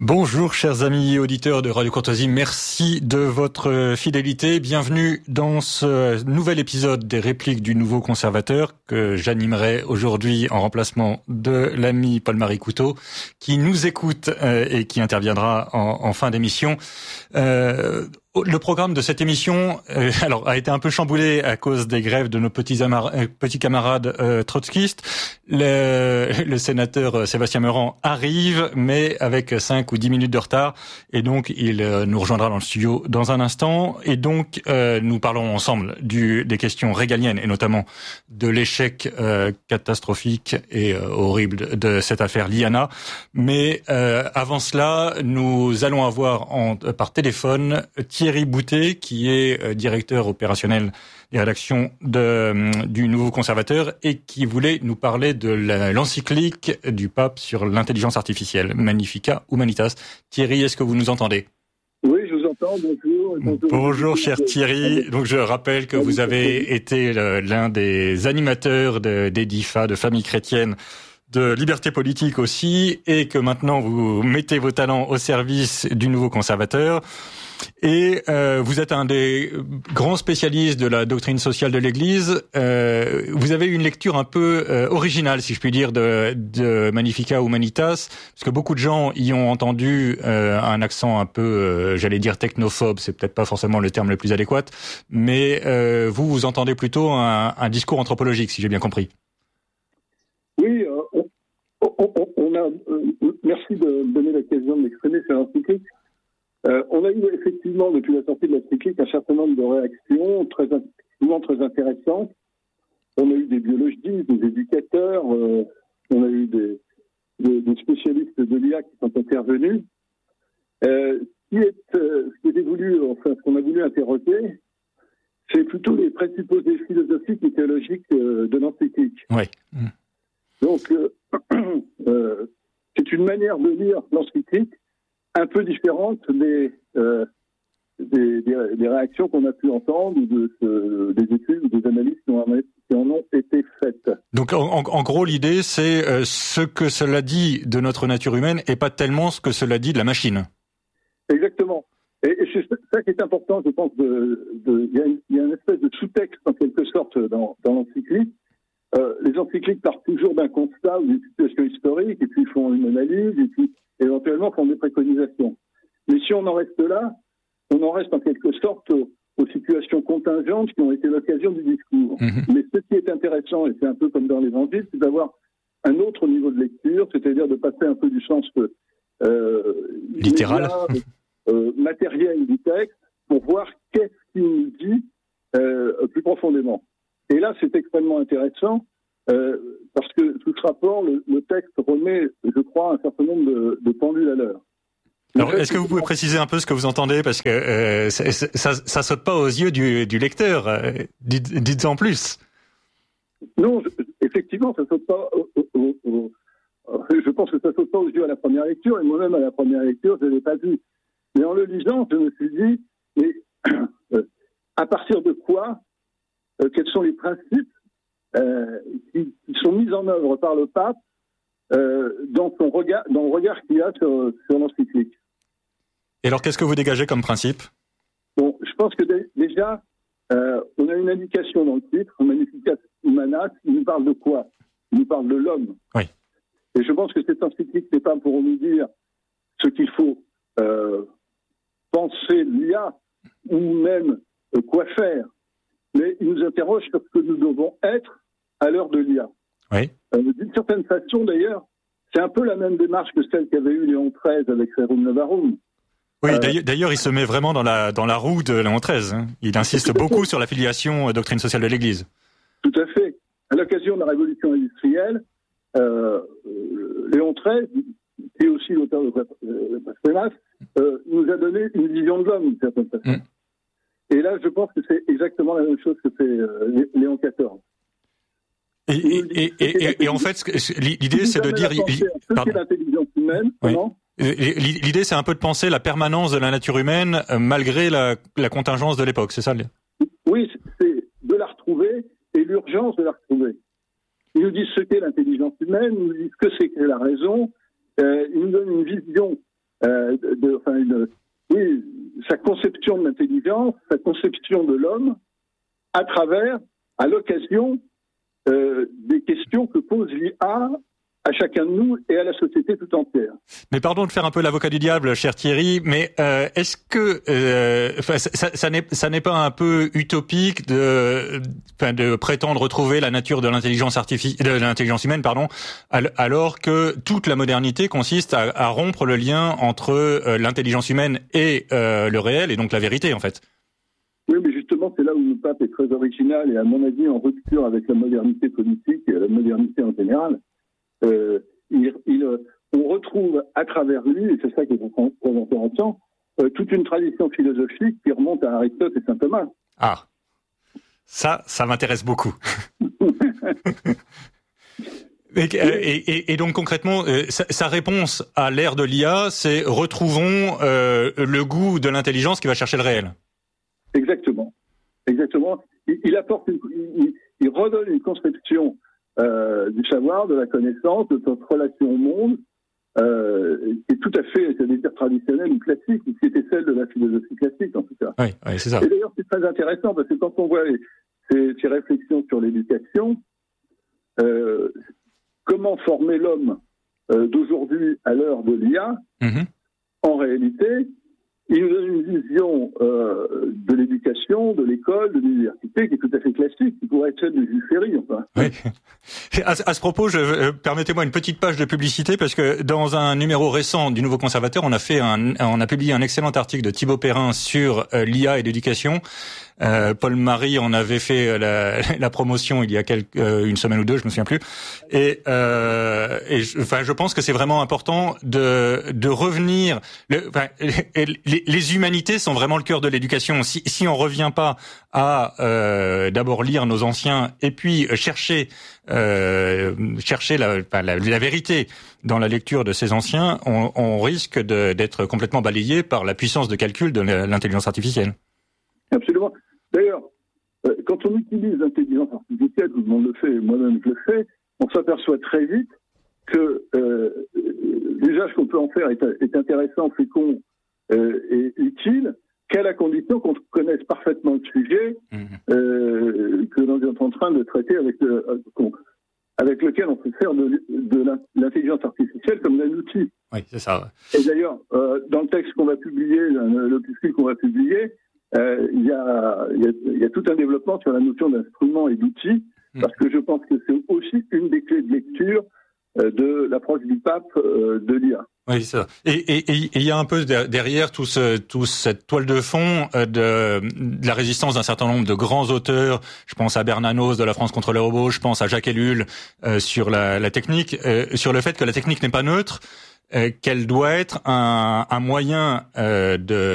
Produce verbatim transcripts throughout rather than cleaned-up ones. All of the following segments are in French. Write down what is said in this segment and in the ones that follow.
Bonjour chers amis auditeurs de Radio Courtoisie, merci de votre fidélité. Bienvenue dans ce nouvel épisode des répliques du Nouveau Conservateur que j'animerai aujourd'hui en remplacement de l'ami Paul-Marie Couteau qui nous écoute euh, et qui interviendra en, en fin d'émission. Euh, Le programme de cette émission euh, alors a été un peu chamboulé à cause des grèves de nos petits, amar- euh, petits camarades euh, trotskistes. Le, le sénateur euh, Sébastien Meurant arrive, mais avec cinq ou dix minutes de retard, et donc il euh, nous rejoindra dans le studio dans un instant. Et donc euh, nous parlons ensemble du, des questions régaliennes, et notamment de l'échec euh, catastrophique et euh, horrible de cette affaire Liana. Mais euh, avant cela, nous allons avoir en, par téléphone Thierry Boutet, qui est euh, directeur opérationnel des rédactions de, du Nouveau Conservateur et qui voulait nous parler de la, l'encyclique du pape sur l'intelligence artificielle, Magnificat Humanitas. Thierry, est-ce que vous nous entendez ? Oui, je vous entends. Bonjour. Bonjour, bonjour cher Thierry. Donc je rappelle que vous avez été le, l'un des animateurs de, d'Edifa, de Famille Chrétienne, de Liberté Politique aussi, et que maintenant vous mettez vos talents au service du Nouveau Conservateur. Et euh, vous êtes un des grands spécialistes de la doctrine sociale de l'Église. Euh, vous avez une lecture un peu euh, originale, si je puis dire, de, de Magnificat Humanitas, parce que beaucoup de gens y ont entendu euh, un accent un peu, euh, j'allais dire technophobe, c'est peut-être pas forcément le terme le plus adéquat, mais euh, vous, vous entendez plutôt un, un discours anthropologique, si j'ai bien compris. Oui, euh, on, on, on a. Euh, merci de me donner l'occasion de m'exprimer sur l'encyclique. Euh, on a eu effectivement, depuis la sortie de l'encyclique, un certain nombre de réactions très, souvent très intéressantes. On a eu des biologistes, des éducateurs, euh, on a eu des, des, des spécialistes de l'I A qui sont intervenus. Euh, ce, qui est, euh, ce qui est voulu, enfin, ce qu'on a voulu interroger, c'est plutôt les présupposés philosophiques et théologiques euh, de l'encyclique. Oui. Donc, euh, euh, c'est une manière de lire l'encyclique un peu différente des, euh, des, des, des réactions qu'on a pu entendre ou de, de, des études ou des analyses qui en, qui en ont été faites. Donc en, en gros, l'idée, c'est euh, ce que cela dit de notre nature humaine et pas tellement ce que cela dit de la machine. Exactement. Et, et c'est ça qui est important, je pense. De, de, il, y a une, il y a une espèce de sous-texte, en quelque sorte, dans, dans l'encyclique. Euh, les encycliques partent toujours d'un constat ou d'une situation historique, et puis font une analyse, et puis éventuellement font des préconisations. Mais si on en reste là, on en reste en quelque sorte aux, aux situations contingentes qui ont été l'occasion du discours. Mmh. Mais ce qui est intéressant, et c'est un peu comme dans l'Évangile, c'est d'avoir un autre niveau de lecture, c'est-à-dire de passer un peu du sens euh, littéral, euh, matériel du texte, pour voir qu'est-ce qu'il nous dit euh, plus profondément. Et là, c'est extrêmement intéressant, euh, parce que sous ce rapport, le, le texte remet, je crois, un certain nombre de, de pendules à l'heure. Alors, fait, est-ce que vous pouvez préciser un peu ce que vous entendez, parce que euh, ça, ça, ça saute pas aux yeux du, du lecteur. Euh, dites, dites-en plus. Non, je, effectivement, ça saute pas. Au, au, au, je pense que ça saute pas aux yeux à la première lecture, et moi-même à la première lecture, je l'ai pas vu. Mais en le lisant, je me suis dit, mais à partir de quoi, euh, quels sont les principes euh, qui, qui sont mis en œuvre par le pape euh, dans son regard, dans le regard qu'il a sur, sur l'encyclique. Et alors, qu'est-ce que vous dégagez comme principe ? Bon, je pense que d- déjà, euh, on a une indication dans le titre, Magnificat Humanas, il nous parle de quoi ? Il nous parle de l'homme. Oui. Et je pense que cette encyclique n'est pas pour nous dire ce qu'il faut euh, penser l'I A ou même euh, quoi faire, mais il nous interroge sur ce que nous devons être à l'heure de l'I A. Oui. Euh, d'une certaine façon, d'ailleurs, c'est un peu la même démarche que celle qu'avait eue Léon treize avec Rerum Novarum. Oui, euh, d'ailleurs, il se met vraiment dans la, dans la roue de Léon treize. Hein. Il insiste beaucoup fait. sur la filiation euh, doctrine sociale de l'Église. Tout à fait. À l'occasion de la révolution industrielle, euh, Léon treize, qui est aussi l'auteur de Blasphème, euh, nous a donné une vision de l'homme, d'une certaine façon. Mm. Et là, je pense que c'est exactement la même chose que fait euh, Léon quatorze. Et, et, et, et, et, et en fait, l'idée, c'est de dire... Ce qu'est l'intelligence humaine, oui. comment ? L'idée, c'est un peu de penser la permanence de la nature humaine euh, malgré la, la contingence de l'époque, c'est ça ? Oui, c'est de la retrouver et l'urgence de la retrouver. Ils nous disent ce qu'est l'intelligence humaine, ils nous disent ce que c'est que la raison, euh, ils nous donnent une vision euh, de, de, enfin, une, oui, sa conception de l'intelligence, sa conception de l'homme, à travers, à l'occasion euh, des questions que pose l'I A à chacun de nous et à la société tout entière. Mais pardon de faire un peu l'avocat du diable, cher Thierry, mais euh, est-ce que euh, ça, ça n'est ça n'est pas un peu utopique de enfin, de prétendre retrouver la nature de l'intelligence artificielle, de l'intelligence humaine, pardon, alors que toute la modernité consiste à, à rompre le lien entre euh, l'intelligence humaine et euh, le réel, et donc la vérité, en fait. Oui, mais justement, c'est là où le pape est très original et à mon avis en rupture avec la modernité politique et la modernité en général. Euh, il, il, on retrouve à travers lui, et c'est ça qui est très intéressant, euh, toute une tradition philosophique qui remonte à Aristote et saint Thomas. Ah, ça, ça m'intéresse beaucoup. et, et, et, et donc concrètement, euh, sa, sa réponse à l'ère de l'I A, c'est retrouvons euh, le goût de l'intelligence qui va chercher le réel. Exactement, exactement. Il, il apporte, une, il, il redonne une conception Euh, du savoir, de la connaissance, de notre relation au monde, euh, qui est tout à fait, c'est-à-dire traditionnelle ou classique, ou qui était celle de la philosophie classique en tout cas. Oui, oui, c'est ça. Et d'ailleurs, c'est très intéressant parce que quand on voit les, ces, ces réflexions sur l'éducation, euh, comment former l'homme euh, d'aujourd'hui à l'heure de l'I A, mm-hmm. en réalité, il nous donne une vision euh, de l'éducation, de l'école, de l'université qui est tout à fait classique, qui pourrait être celle de Jules Ferry, enfin. Oui. À, à ce propos, je, euh, permettez-moi une petite page de publicité parce que dans un numéro récent du Nouveau Conservateur, on a fait un, on a publié un excellent article de Thibaut Perrin sur euh, l'I A et l'éducation. Euh, Paul Marie en avait fait la, la promotion il y a quelques, euh, une semaine ou deux, je me souviens plus. Et, euh, et je, enfin, je pense que c'est vraiment important de, de revenir. Le, enfin, les, les humanités sont vraiment le cœur de l'éducation. Si, si on revient pas à euh, d'abord lire nos anciens et puis chercher, euh, chercher la, la, la vérité dans la lecture de ces anciens, on, on risque de, d'être complètement balayé par la puissance de calcul de l'intelligence artificielle. Absolument. D'ailleurs, euh, quand on utilise l'intelligence artificielle, tout le monde le fait, moi-même je le fais, on s'aperçoit très vite que euh, l'usage qu'on peut en faire est, est intéressant, fécond euh, et utile, qu'à la condition qu'on connaisse parfaitement le sujet euh, que l'on est en train de traiter avec, le, avec lequel on peut faire de, de l'intelligence artificielle comme d'un outil. Oui, c'est ça. Ouais. Et d'ailleurs, euh, dans le texte qu'on va publier, l'opuscule qu'on va publier, Euh, il, y a, il, y a, il y a tout un développement sur la notion d'instrument et d'outil, mmh. parce que je pense que c'est aussi une des clés de lecture euh, de l'approche du pape euh, de l'I A. Oui, c'est ça. Et, et, et il y a un peu derrière tout ce, tout cette toile de fond euh, de, de la résistance d'un certain nombre de grands auteurs. Je pense à Bernanos de La France contre les robots, je pense à Jacques Ellul euh, sur la, la technique, euh, sur le fait que la technique n'est pas neutre. Euh, qu'elle doit être un, un moyen euh, de,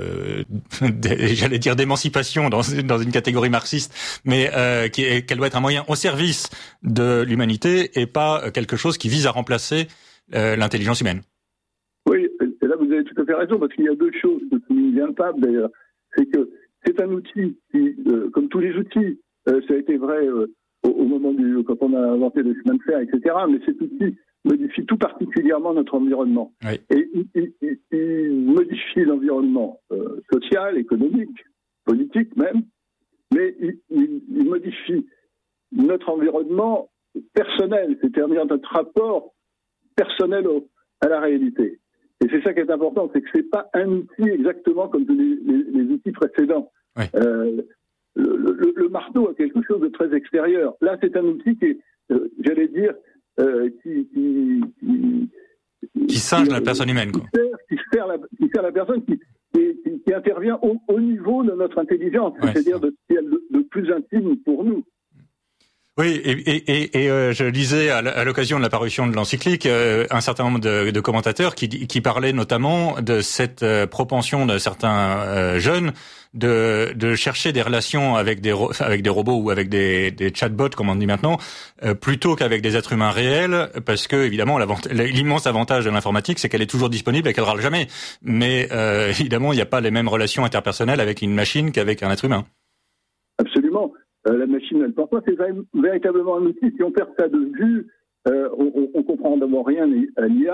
de, j'allais dire d'émancipation dans, dans une catégorie marxiste, mais euh, qui est, qu'elle doit être un moyen au service de l'humanité et pas quelque chose qui vise à remplacer euh, l'intelligence humaine. Oui, et là vous avez tout à fait raison, parce qu'il y a deux choses que souligne bien le pape d'ailleurs. C'est que c'est un outil qui, euh, comme tous les outils, euh, ça a été vrai euh, au, au moment du, quand on a inventé le chemin de fer, et cetera, mais cet outil modifie tout particulièrement notre environnement. Oui. Et il, il, il, il modifie l'environnement euh, social, économique, politique même, mais il, il, il modifie notre environnement personnel, c'est-à-dire notre rapport personnel au, à la réalité. Et c'est ça qui est important, c'est que c'est pas un outil exactement comme les, les, les outils précédents. Oui. Euh, le, le, le marteau a quelque chose de très extérieur. Là, c'est un outil qui est, euh, j'allais dire, Euh, qui, qui, qui, qui singe qui, la personne humaine, quoi. Qui sert, qui sert, la, qui sert la personne, qui, qui, qui intervient au, au niveau de notre intelligence, ouais, c'est-à-dire de ce de, de plus intime pour nous. Oui, et, et, et, et euh, je lisais à l'occasion de la parution de l'encyclique euh, un certain nombre de, de commentateurs qui, qui parlaient notamment de cette euh, propension de certains euh, jeunes de, de chercher des relations avec des, avec des robots ou avec des, des chatbots, comme on dit maintenant, euh, plutôt qu'avec des êtres humains réels, parce que évidemment l'immense avantage de l'informatique, c'est qu'elle est toujours disponible et qu'elle râle jamais. Mais euh, évidemment, il n'y a pas les mêmes relations interpersonnelles avec une machine qu'avec un être humain. Absolument. Euh, la machine, elle ne pense pas. C'est véritablement un outil. Si on perd ça de vue, euh, on, on comprend d'abord rien à l'I A.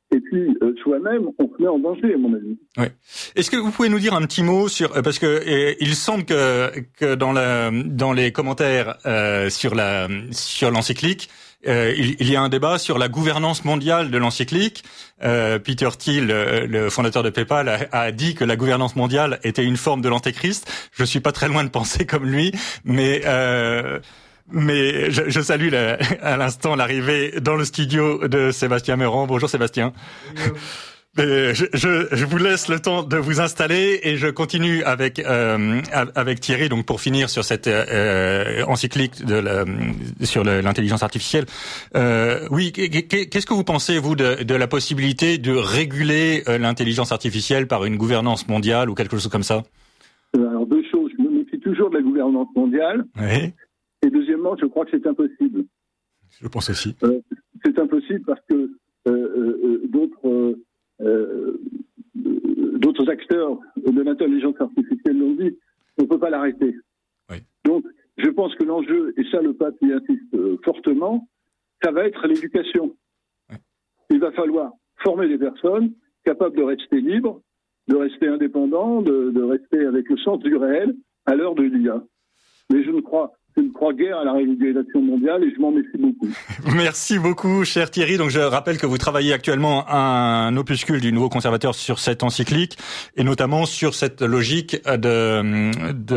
Et puis, euh, soi-même, on se met en danger, à mon avis. Oui. Est-ce que vous pouvez nous dire un petit mot sur, parce que euh, il semble que que dans la dans les commentaires euh, sur la sur l'encyclique, euh, il, il y a un débat sur la gouvernance mondiale de l'encyclique. Euh, Peter Thiel, le, le fondateur de PayPal, a, a dit que la gouvernance mondiale était une forme de l'antéchrist. Je suis pas très loin de penser comme lui, mais euh, Mais je, je salue la, à l'instant l'arrivée dans le studio de Sébastien Meurant. Bonjour Sébastien. Euh, je, je, je vous laisse le temps de vous installer et je continue avec euh, avec Thierry donc pour finir sur cette euh, encyclique de la, sur le, l'intelligence artificielle. Euh, oui, qu'est-ce que vous pensez vous de, de la possibilité de réguler l'intelligence artificielle par une gouvernance mondiale ou quelque chose comme ça? Alors deux choses. Je me méfie toujours de la gouvernance mondiale. Oui. Et deuxièmement, je crois que c'est impossible. Je pense aussi. Euh, c'est impossible parce que euh, euh, d'autres euh, d'autres acteurs de l'intelligence artificielle l'ont dit, on ne peut pas l'arrêter. Oui. Donc, je pense que l'enjeu, et ça le pape y insiste euh, fortement, ça va être l'éducation. Oui. Il va falloir former des personnes capables de rester libres, de rester indépendants, de, de rester avec le sens du réel à l'heure de l'I A. Mais je ne crois Je ne crois guère à la régulation mondiale et je m'en méfie beaucoup. Merci beaucoup, cher Thierry. Donc, je rappelle que vous travaillez actuellement un opuscule du Nouveau Conservateur sur cette encyclique et notamment sur cette logique de,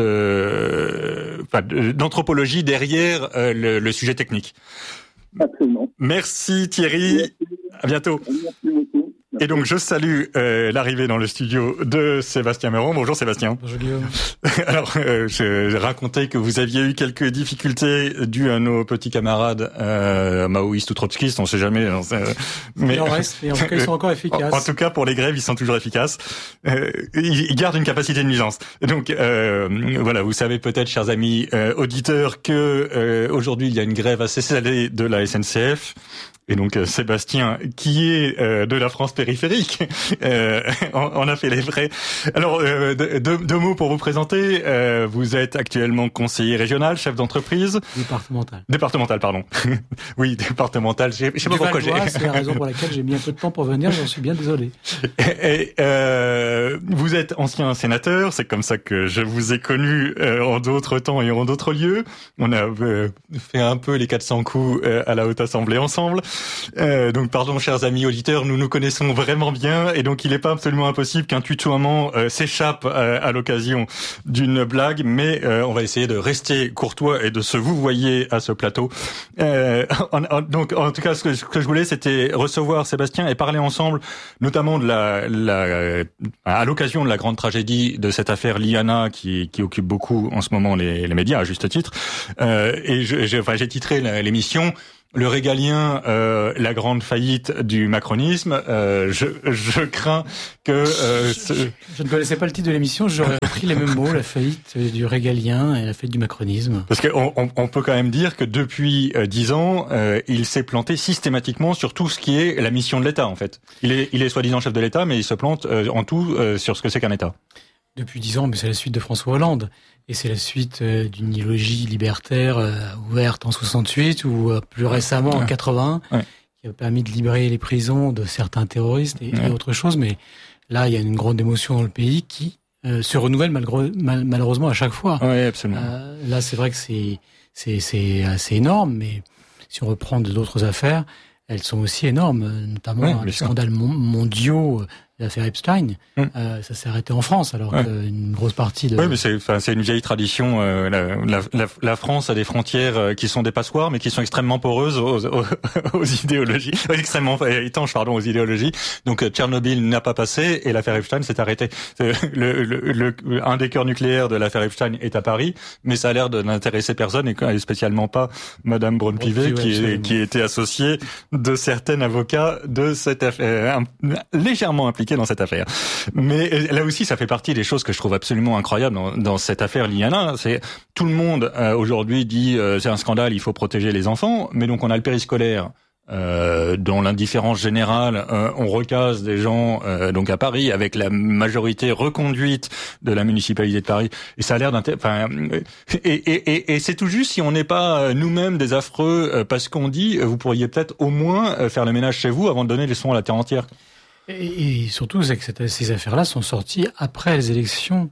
de, enfin, d'anthropologie derrière le, le sujet technique. Absolument. Merci Thierry. Merci. À bientôt. Merci beaucoup. Et donc, je salue euh, l'arrivée dans le studio de Sébastien Meurant. Bonjour Sébastien. Bonjour Guillaume. Alors, euh, je racontais que vous aviez eu quelques difficultés dues à nos petits camarades euh, maoïstes ou trotskistes, on ne sait jamais. On sait, mais, il en reste, mais en tout cas, ils sont encore efficaces. En, en tout cas, pour les grèves, ils sont toujours efficaces. Euh, ils, ils gardent une capacité de nuisance. Donc, euh, voilà, vous savez peut-être, chers amis euh, auditeurs, que euh, aujourd'hui, il y a une grève assez salée de la S N C F. Et donc euh, Sébastien, qui est euh, de la France périphérique, euh, on, on a fait les frais. Alors, euh, deux, deux mots pour vous présenter. Euh, vous êtes actuellement conseiller régional, chef d'entreprise. Départemental. Départemental, pardon. Oui, départemental. Je sais pas pourquoi j'ai... C'est la raison pour laquelle j'ai mis un peu de temps pour venir, j'en suis bien désolé. Et, et euh, vous êtes ancien sénateur, c'est comme ça que je vous ai connu euh, en d'autres temps et en d'autres lieux. On a euh, fait un peu les quatre cents coups euh, à la Haute Assemblée ensemble. Euh, donc pardon chers amis auditeurs, nous nous connaissons vraiment bien et donc il n'est pas absolument impossible qu'un tutoiement euh, s'échappe euh, à l'occasion d'une blague, mais euh, on va essayer de rester courtois et de se vouvoyer à ce plateau. Euh, en, en, donc en tout cas ce que, ce que je voulais c'était recevoir Sébastien et parler ensemble notamment de la, la euh, à l'occasion de la grande tragédie de cette affaire Liana qui, qui occupe beaucoup en ce moment les, les médias à juste titre. Euh, et je, j'ai, enfin, j'ai titré l'émission Le régalien, euh, la grande faillite du macronisme. Euh, je, je crains que... Euh, ce... je, je ne connaissais pas le titre de l'émission, j'aurais pris les mêmes mots, la faillite du régalien et la faillite du macronisme. Parce qu'on on, on peut quand même dire que depuis euh, dix ans, euh, il s'est planté systématiquement sur tout ce qui est la mission de l'État, en fait. Il est, il est soi-disant chef de l'État, mais il se plante euh, en tout euh, sur ce que c'est qu'un État. Depuis dix ans, mais c'est la suite de François Hollande. Et c'est la suite euh, d'une idéologie libertaire euh, ouverte en soixante-huit ou euh, plus récemment en quatre-vingts, ouais. qui a permis de libérer les prisons de certains terroristes et, ouais. et autre chose. Mais là, il y a une grande émotion dans le pays qui euh, se renouvelle malgré, mal, malheureusement à chaque fois. Oui, absolument. Euh, là, c'est vrai que c'est, c'est, c'est assez énorme, mais si on reprend d'autres affaires, elles sont aussi énormes, notamment ouais, les scandales mondiaux. L'affaire Epstein, mmh. euh, ça s'est arrêté en France, alors ouais. qu'une grosse partie de... Oui, mais c'est, enfin, c'est une vieille tradition. Euh, la, la, la France a des frontières euh, qui sont des passoires, mais qui sont extrêmement poreuses aux, aux, aux idéologies, extrêmement étanches, pardon, aux idéologies. Donc, Tchernobyl n'a pas passé et l'affaire Epstein s'est arrêtée. Le, le, le, un des cœurs nucléaires de l'affaire Epstein est à Paris, mais ça a l'air de n'intéresser personne et spécialement pas Madame Braun-Pivet, qui, est, qui était associée de certains avocats de cette affaire, euh, légèrement impliqués dans cette affaire. Mais là aussi, ça fait partie des choses que je trouve absolument incroyables dans, dans cette affaire Liana. C'est tout le monde euh, aujourd'hui dit euh, c'est un scandale, il faut protéger les enfants. Mais donc on a le périscolaire Euh, dans l'indifférence générale, euh, on recase des gens euh, donc à Paris avec la majorité reconduite de la municipalité de Paris, et ça a l'air d'intér... enfin et, et, et, et c'est tout juste si on n'est pas nous-mêmes des affreux euh, parce qu'on dit euh, vous pourriez peut-être au moins euh, faire le ménage chez vous avant de donner les leçons à la terre entière. Et, et surtout, c'est que cette, ces affaires-là sont sorties après les élections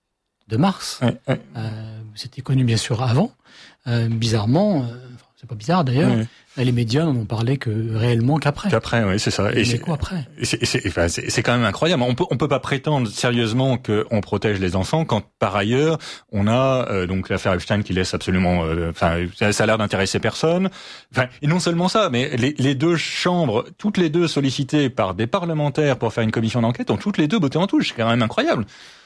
de mars. Ouais, ouais. Euh, c'était connu bien sûr avant. Euh, bizarrement, euh, c'est pas bizarre d'ailleurs. Ouais. Les médias n'en ont parlé que réellement qu'après. Qu'après, oui, c'est ça. Et, et c'est quoi après ? C'est, c'est, enfin, c'est, c'est quand même incroyable. On peut, on peut pas prétendre sérieusement qu'on protège les enfants quand, par ailleurs, on a euh, donc l'affaire Epstein qui laisse absolument, euh, enfin, ça a l'air d'intéresser personne. Enfin, et non seulement ça, mais les, les deux chambres, toutes les deux sollicitées par des parlementaires pour faire une commission d'enquête, ont toutes les deux botté en touche. C'est quand même incroyable.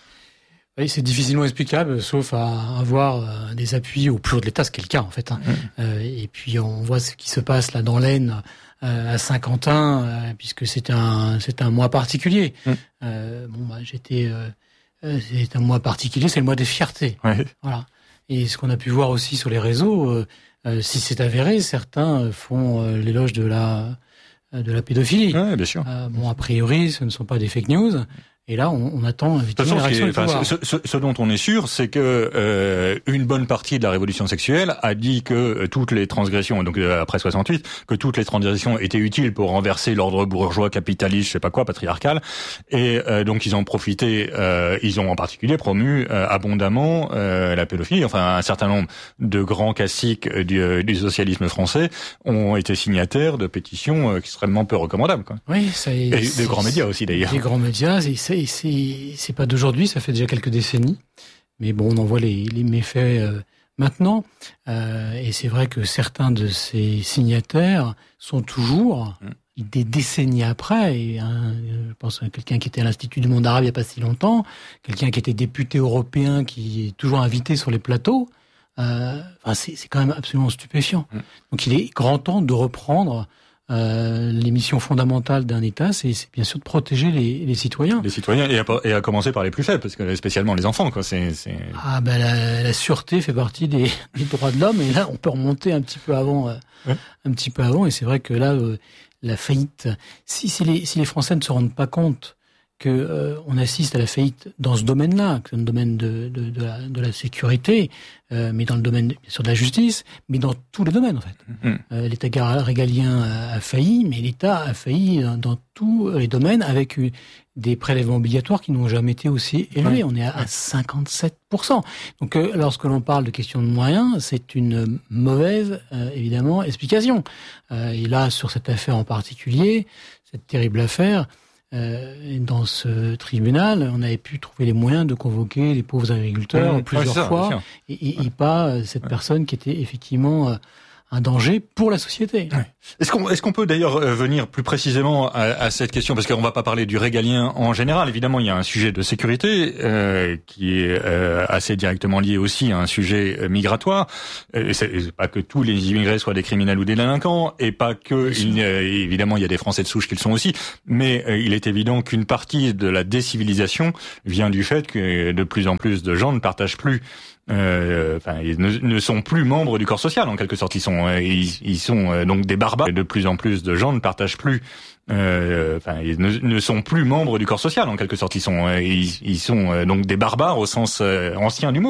Oui, c'est difficilement explicable, sauf à avoir euh, des appuis au plus haut de l'État, ce qui est le cas en fait. Hein. Mmh. Euh, et puis on voit ce qui se passe là dans l'Aisne, euh, à Saint-Quentin, euh, puisque c'est un c'est un mois particulier. Mmh. Euh, bon, bah, j'étais, euh, c'est un mois particulier, c'est le mois des fiertés. Ouais. Voilà. Et ce qu'on a pu voir aussi sur les réseaux, euh, euh, si c'est avéré, certains font euh, l'éloge de la de la pédophilie. Ouais, bien sûr. Euh, bon, a priori, ce ne sont pas des fake news. Et là, on, on attend effectivement la réaction du pouvoir. Ce, ce, ce dont on est sûr, c'est que euh, une bonne partie de la révolution sexuelle a dit que euh, toutes les transgressions, donc euh, après soixante-huit, que toutes les transgressions étaient utiles pour renverser l'ordre bourgeois, capitaliste, je sais pas quoi, patriarcal. Et euh, donc ils ont profité, euh, ils ont en particulier promu euh, abondamment euh, la pédophilie. Enfin, un certain nombre de grands classiques du, du socialisme français ont été signataires de pétitions extrêmement peu recommandables, quoi. Oui, ça est, et des grands médias aussi d'ailleurs. Des grands médias, c'est, c'est, c'est, c'est pas d'aujourd'hui, ça fait déjà quelques décennies. Mais bon, on en voit les, les méfaits euh, maintenant. Euh, et c'est vrai que certains de ces signataires sont toujours, mmh. des décennies après, et hein, je pense à quelqu'un qui était à l'Institut du monde arabe il n'y a pas si longtemps, quelqu'un qui était député européen qui est toujours invité sur les plateaux. Euh, enfin, c'est, c'est quand même absolument stupéfiant. Mmh. Donc il est grand temps de reprendre Euh, les missions fondamentales d'un État, c'est, c'est bien sûr de protéger les, les citoyens. Les citoyens, et à, et à commencer par les plus faibles, parce que spécialement les enfants, quoi. C'est, c'est... Ah ben la, la sûreté fait partie des, des droits de l'homme, et là on peut remonter un petit peu avant, euh, ouais. un petit peu avant, et c'est vrai que là euh, la faillite, si, si les si les Français ne se rendent pas compte que euh, on assiste à la faillite dans ce domaine-là, que c'est le domaine de, de, de, la, de la sécurité, euh, mais dans le domaine bien sûr de la justice, mais dans tous les domaines en fait. Mmh. Euh, L'État régalien a, a failli, mais l'État a failli dans, dans tous les domaines avec une, des prélèvements obligatoires qui n'ont jamais été aussi élevés. Mmh. On est à, à cinquante-sept pour cent. Donc euh, lorsque l'on parle de question de moyens, c'est une mauvaise euh, évidemment explication. Euh, et là sur cette affaire en particulier, cette terrible affaire. Euh, dans ce tribunal, on avait pu trouver les moyens de convoquer les pauvres agriculteurs mmh, plusieurs ça, fois, et, et, et pas euh, cette ouais. personne qui était effectivement euh, un danger pour la société. Ouais. Est-ce qu'on, est-ce qu'on peut d'ailleurs euh, venir plus précisément à, à cette question, parce qu'on va pas parler du régalien en général. Évidemment, il y a un sujet de sécurité euh, qui est euh, assez directement lié aussi à un sujet euh, migratoire. Euh, c'est, c'est pas que tous les immigrés soient des criminels ou des délinquants, et pas que il, euh, évidemment il y a des Français de souche qui le sont aussi. Mais euh, il est évident qu'une partie de la décivilisation vient du fait que de plus en plus de gens ne partagent plus. Euh, enfin, ils ne, ne sont plus membres du corps social en quelque sorte. Ils sont, euh, ils, ils sont euh, donc des barbares. De plus en plus de gens ne partagent plus. Euh, enfin, ils ne, ne sont plus membres du corps social en quelque sorte. Ils sont, euh, ils, ils sont euh, donc des barbares au sens euh, ancien du mot.